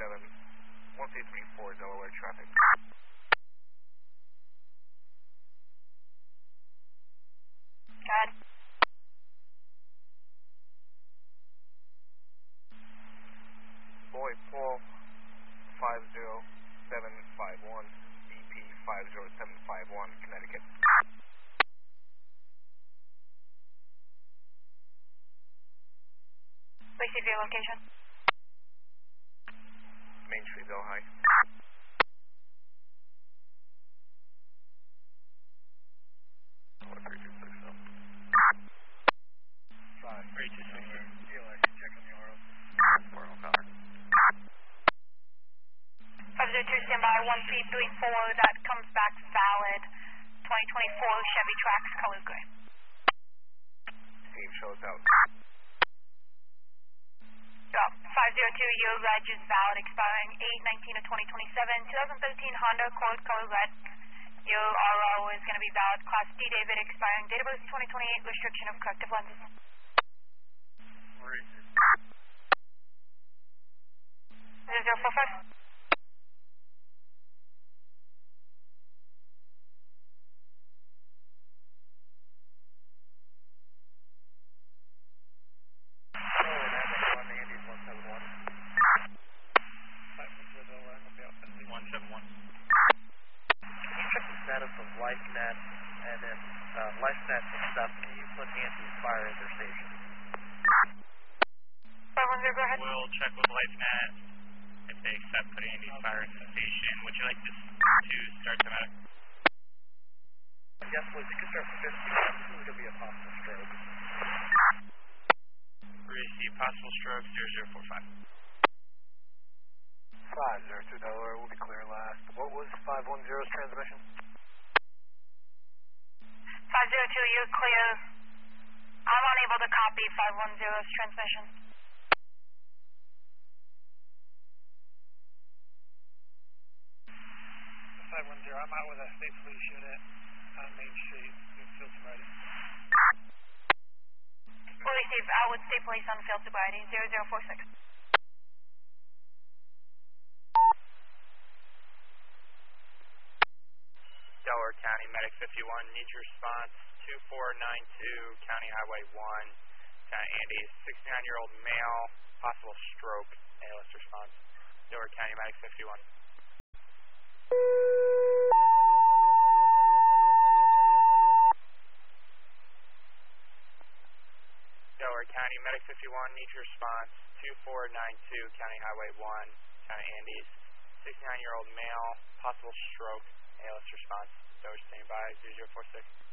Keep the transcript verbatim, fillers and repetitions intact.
seven, one three three four Delaware traffic. Good. Boy Paul five zero seven five one, B P five zero seven five one, Connecticut. Receive your location. Main Street, Delhi. three two six zero. five three two six zero. E L I, check on the R O. Four O'Connor. five zero two, stand by, one three three four, that comes back valid. twenty twenty-four Chevy Trax, color gray. Steve, show us out. So, five zero two, your reg is valid, expiring eight nineteen of twenty twenty-seven. twenty thirteen Honda Accord, color red. Your R O is going to be valid, Class D, David, expiring date of birth twenty twenty-eight, restriction of corrective lenses. Where is it? zero zero four five. one seven one. Can you check the status of LifeNet and then uh, LifeNet stuff? Can you put anti-fire at their station? five one zero, go ahead. We'll check with LifeNet if they accept putting anti-fire in the station. Would you like this to start thematic? Yes, please. You can start fifty. This is going to be a possible stroke. Receive possible stroke zero zero four five. five zero two Delaware will be clear last. What was five one zero's transmission? five zero two, you're clear. I'm unable to copy five one zero's transmission. five one zero, I'm out with a state police unit on Main Street. Field sobriety. We'll receive out with state police on field sobriety, zero zero four six. Delaware County Medic fifty-one needs your response two four nine two County Highway one, County Andes, sixty-nine-year-old male, possible stroke, A L S response. Delaware County Medic fifty-one. Delaware County Medic fifty-one needs your response two four nine two County Highway one, County Andes, sixty-nine-year-old male, possible stroke, A L S response. Delaware standing by zero zero four six.